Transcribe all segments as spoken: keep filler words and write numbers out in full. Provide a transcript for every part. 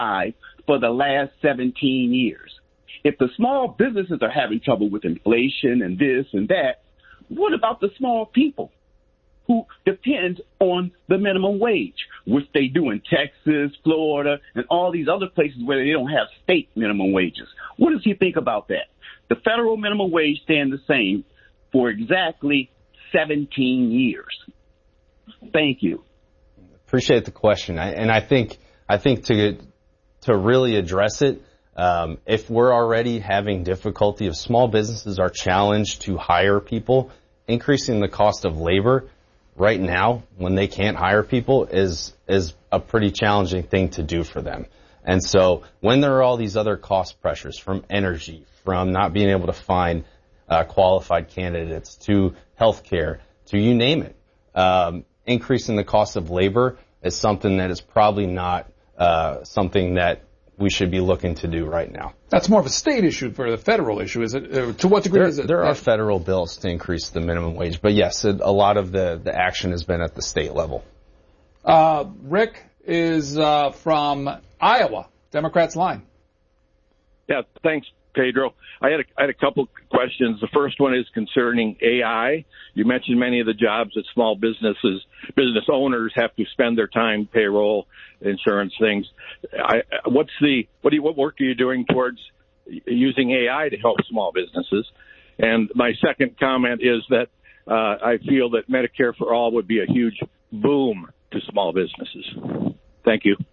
for the last seventeen years. If the small businesses are having trouble with inflation and this and that, what about the small people who depend on the minimum wage, which they do in Texas, Florida, and all these other places where they don't have state minimum wages? What does he think about that? The federal minimum wage staying the same for exactly seventeen years. Thank you. Appreciate the question. I, and I think I think to to really address it, um, if we're already having difficulty, if small businesses are challenged to hire people, increasing the cost of labor right now when they can't hire people is is a pretty challenging thing to do for them. And so when there are all these other cost pressures from energy, from not being able to find uh, qualified candidates, to healthcare, to you name it, um, increasing the cost of labor is something that is probably not uh, something that we should be looking to do right now. That's more of a state issue for the federal issue, is it? Uh, to what degree there, is it? There are federal bills to increase the minimum wage, but yes, it, a lot of the, the action has been at the state level. Uh, Rick is uh, from Iowa, Democrats line. Yeah, thanks, Pedro. I had a, I had a couple questions. The first one is concerning A I. You mentioned many of the jobs that small businesses, business owners have to spend their time, payroll, insurance things. I, what's the what do you, what work are you doing towards using A I to help small businesses? And my second comment is that uh, I feel that Medicare for All would be a huge boom to small businesses. Thank you.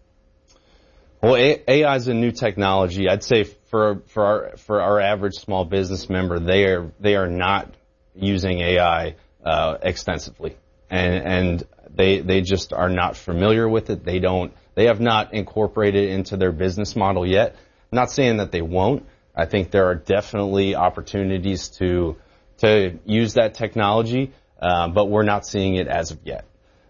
Well, A I is a new technology. I'd say for for our for our average small business member, they are they are not using A I uh, extensively, and and they they just are not familiar with it. They don't they have not incorporated it into their business model yet. I'm not saying that they won't. I think there are definitely opportunities to to use that technology, uh, but we're not seeing it as of yet.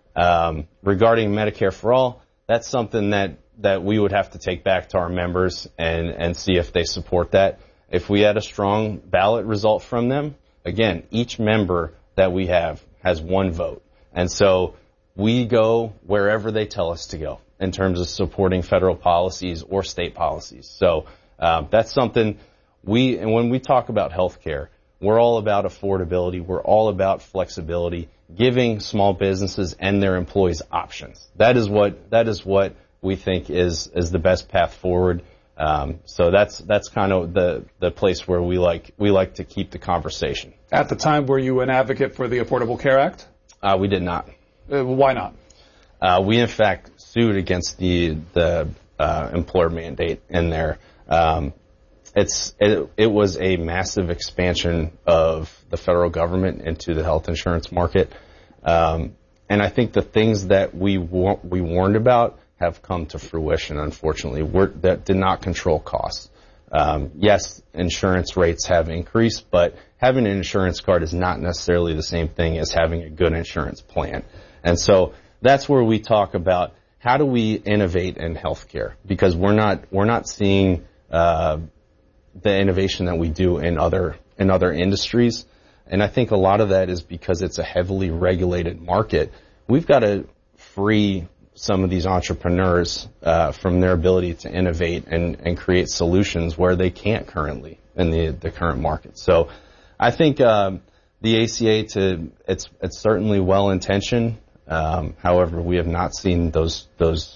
Um, regarding Medicare for All, that's something that that we would have to take back to our members and, and see if they support that. If we had a strong ballot result from them, again, each member that we have has one vote. And so we go wherever they tell us to go in terms of supporting federal policies or state policies. So um, that's something we, and when we talk about healthcare, we're all about affordability. We're all about flexibility, giving small businesses and their employees options. That is what, that is what we think is is the best path forward. Um, so that's that's kind of the the place where we like we like to keep the conversation. At the time, were you an advocate for the Affordable Care Act? Uh, we did not. Uh, why not? Uh, we in fact sued against the the uh, employer mandate in there. Um, it's it, it was a massive expansion of the federal government into the health insurance market, um, and I think the things that we wa- we warned about have come to fruition, unfortunately. We're, that did not control costs. Um, yes, insurance rates have increased, but having an insurance card is not necessarily the same thing as having a good insurance plan. And so that's where we talk about how do we innovate in healthcare, because we're not we're not seeing uh, the innovation that we do in other in other industries. And I think a lot of that is because it's a heavily regulated market. We've got to free some of these entrepreneurs uh, from their ability to innovate and, and create solutions where they can't currently in the, the current market. So I think um, the A C A, to it's it's certainly well-intentioned. Um, however, we have not seen those those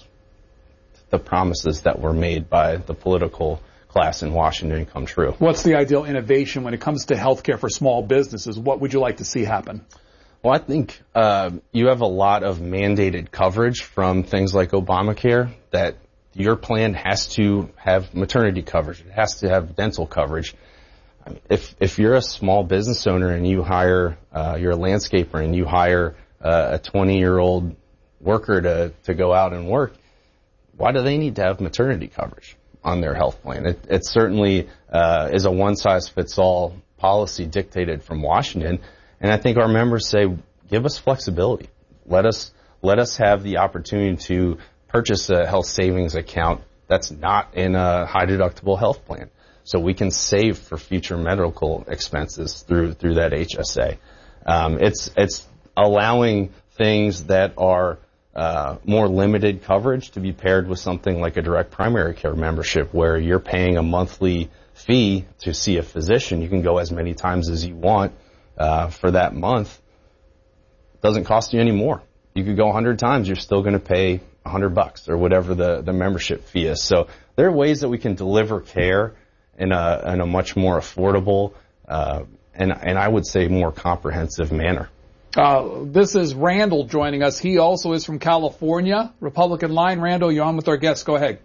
the promises that were made by the political class in Washington come true. What's the ideal innovation when it comes to healthcare for small businesses? What would you like to see happen? Well, I think uh, you have a lot of mandated coverage from things like Obamacare, that your plan has to have maternity coverage. It has to have dental coverage. I mean, if if you're a small business owner and you hire, uh, you're a landscaper and you hire uh, a twenty-year-old worker to, to go out and work, why do they need to have maternity coverage on their health plan? It, it certainly uh, is a one-size-fits-all policy dictated from Washington. And I think our members say, give us flexibility. Let us let us have the opportunity to purchase a health savings account that's not in a high deductible health plan, so we can save for future medical expenses through through that H S A. Um, it's it's allowing things that are uh, more limited coverage to be paired with something like a direct primary care membership where you're paying a monthly fee to see a physician. You can go as many times as you want uh, for that month. It doesn't cost you any more. You could go one hundred times, you're still going to pay one hundred bucks or whatever the, the membership fee is. So there are ways that we can deliver care in a, in a much more affordable uh, and, and I would say more comprehensive manner. Uh, this is Randall joining us. He also is from California. Republican line. Randall, you're on with our guests. Go ahead.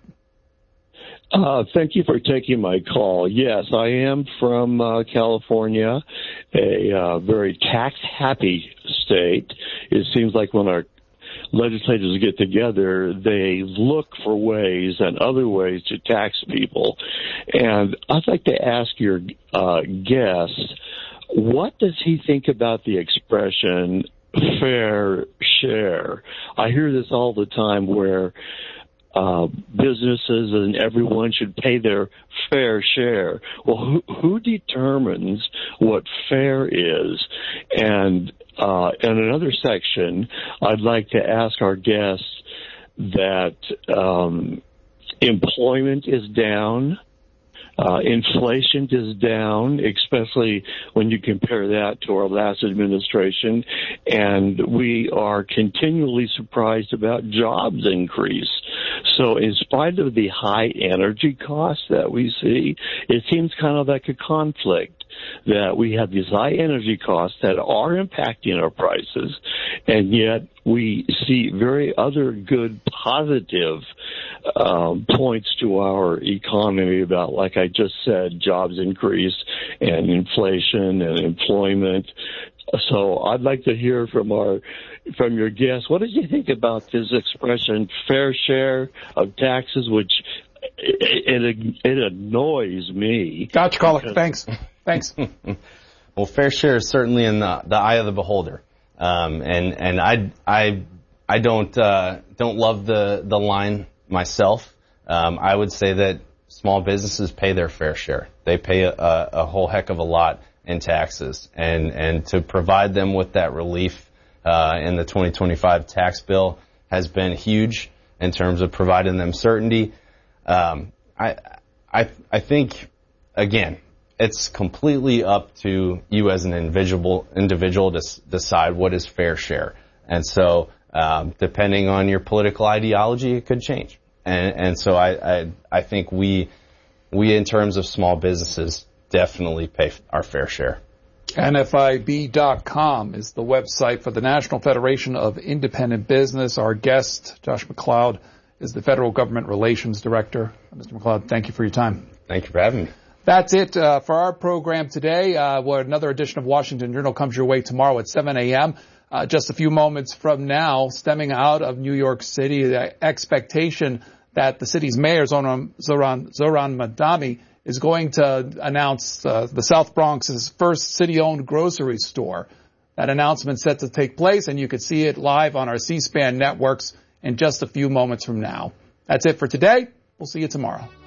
Uh, thank you for taking my call. Yes, I am from uh, California, a uh, very tax-happy state. It seems like when our legislators get together, they look for ways and other ways to tax people. And I'd like to ask your uh, guest, what does he think about the expression fair share? I hear this all the time where uh, businesses and everyone should pay their fair share. Well, who, who determines what fair is? And uh, in another section, I'd like to ask our guests that um, employment is down. Uh, inflation is down, especially when you compare that to our last administration, and we are continually surprised about jobs increase. So in spite of the high energy costs that we see, it seems kind of like a conflict that we have these high energy costs that are impacting our prices, and yet we see very other good positive um, points to our economy about, like I just said, jobs increase and inflation and employment. So I'd like to hear from our from your guests. What did you think about this expression, fair share of taxes, which it, it, it annoys me. Gotcha, caller. Thanks. Thanks. Well, fair share is certainly in the, the eye of the beholder. Um, and, and I, I, I don't, uh, don't love the, the line myself. Um, I would say that small businesses pay their fair share. They pay a, a whole heck of a lot in taxes, and, and to provide them with that relief, uh, in the twenty twenty-five tax bill has been huge in terms of providing them certainty. Um, I, I, I think, again, it's completely up to you as an individual, individual to s- decide what is fair share. And so, um, depending on your political ideology, it could change. And, and so I, I, I think we, we in terms of small businesses definitely pay our fair share. N F I B dot com is the website for the National Federation of Independent Business. Our guest, Josh McLeod, is the Federal Government Relations Director. Mister McLeod, thank you for your time. Thank you for having me. That's it uh, for our program today. Uh, well, another edition of Washington Journal comes your way tomorrow at seven a.m. Uh, just a few moments from now, stemming out of New York City, the expectation that the city's mayor, Zoran, Zoran, Zoran Mamdani, is going to announce uh, the South Bronx's first city-owned grocery store. That announcement set to take place, and you could see it live on our C-SPAN networks in just a few moments from now. That's it for today. We'll see you tomorrow.